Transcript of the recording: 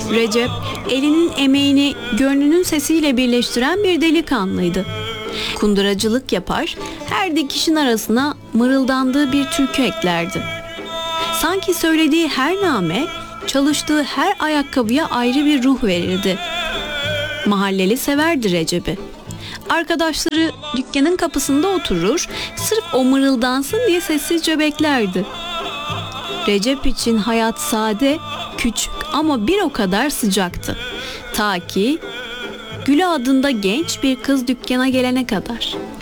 Recep, elinin emeğini gönlünün sesiyle birleştiren bir delikanlıydı. Kunduracılık yapar, her dikişin arasına mırıldandığı bir türkü eklerdi. Sanki söylediği her name, çalıştığı her ayakkabıya ayrı bir ruh verirdi. Mahalleli severdi Recep'i. Arkadaşları dükkanın kapısında oturur, sırf o mırıldansın diye sessizce beklerdi. Recep için hayat sade, küçük ama bir o kadar sıcaktı. Ta ki Güle adında genç bir kız dükkana gelene kadar.